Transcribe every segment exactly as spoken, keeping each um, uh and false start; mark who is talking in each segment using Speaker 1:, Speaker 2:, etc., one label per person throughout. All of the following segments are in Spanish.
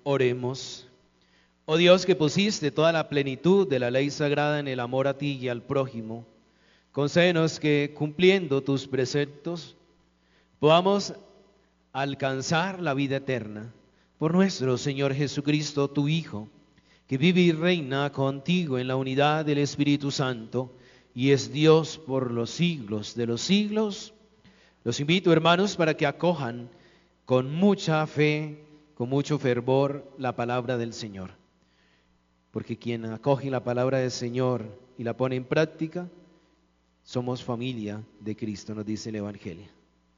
Speaker 1: Oremos. Oh Dios, que pusiste toda la plenitud de la ley sagrada en el amor a ti y al prójimo, concédenos que, cumpliendo tus preceptos, podamos alcanzar la vida eterna. Por nuestro Señor Jesucristo, tu Hijo, que vive y reina contigo en la unidad del Espíritu Santo, y es Dios por los siglos de los siglos. Los invito, hermanos, para que acojan con mucha fe, con mucho fervor, la palabra del Señor. Porque quien acoge la palabra del Señor y la pone en práctica, somos familia de Cristo, nos dice el Evangelio.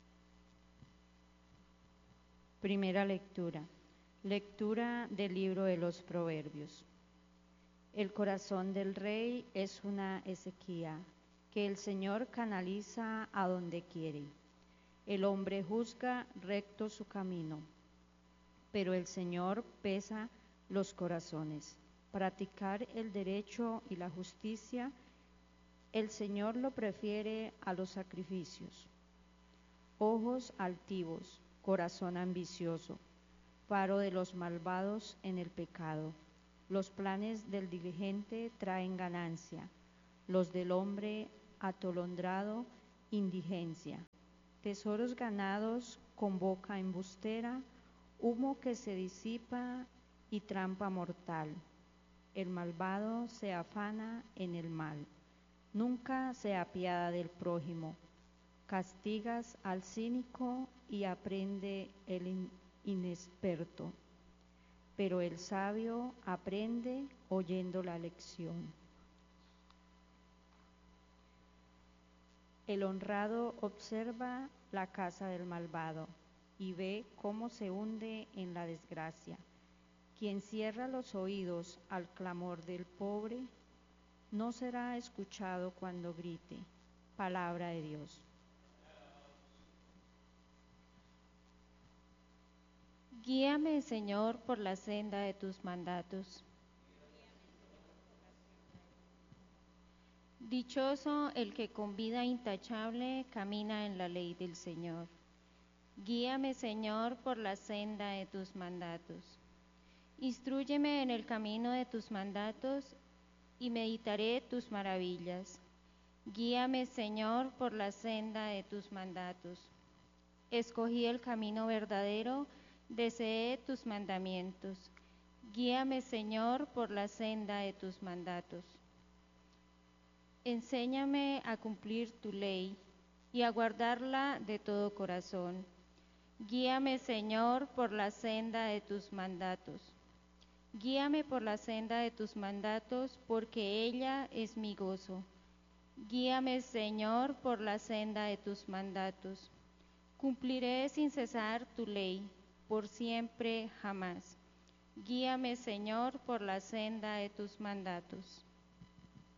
Speaker 2: Primera lectura. Lectura del libro de los Proverbios. El corazón del rey es una sequía que el Señor canaliza a donde quiere. El hombre juzga recto su camino, pero el Señor pesa los corazones. Practicar el derecho y la justicia, el Señor lo prefiere a los sacrificios. Ojos altivos, corazón ambicioso, faro de los malvados en el pecado. Los planes del diligente traen ganancia, los del hombre atolondrado, indigencia. Tesoros ganados con boca embustera, humo que se disipa y trampa mortal. El malvado se afana en el mal, nunca se apiada del prójimo. Castigas al cínico y aprende el inexperto, pero el sabio aprende oyendo la lección. El honrado observa la casa del malvado y ve cómo se hunde en la desgracia. Quien cierra los oídos al clamor del pobre, no será escuchado cuando grite. Palabra de Dios.
Speaker 3: Guíame, Señor, por la senda de tus mandatos. Dichoso el que con vida intachable camina en la ley del Señor. Guíame, Señor, por la senda de tus mandatos. Instrúyeme en el camino de tus mandatos y meditaré tus maravillas. Guíame, Señor, por la senda de tus mandatos. Escogí el camino verdadero, deseé tus mandamientos. Guíame, Señor, por la senda de tus mandatos. Enséñame a cumplir tu ley y a guardarla de todo corazón. Guíame, Señor, por la senda de tus mandatos. Guíame por la senda de tus mandatos, porque ella es mi gozo. Guíame, Señor, por la senda de tus mandatos. Cumpliré sin cesar tu ley, por siempre jamás. Guíame, Señor, por la senda de tus mandatos.